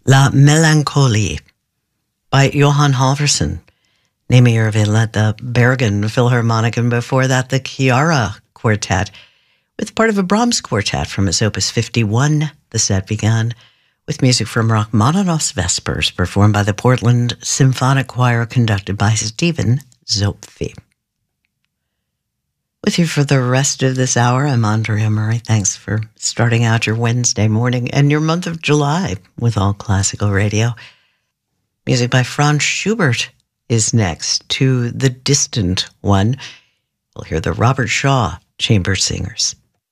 La Mélancolie by Johan Halvorsen. Namier led the Bergen Philharmonic, and before that the Chiara Quartet, with part of a Brahms quartet from his Opus 51. The set began with music from Rachmaninoff's Vespers, performed by the Portland Symphonic Choir, conducted by Stephen Zopfi. With you for the rest of this hour, I'm Andrea Murray. Thanks for starting out your Wednesday morning and your month of July with All Classical Radio. Music by Franz Schubert is next. To the distant one, we'll hear the Robert Shaw Chamber Singers.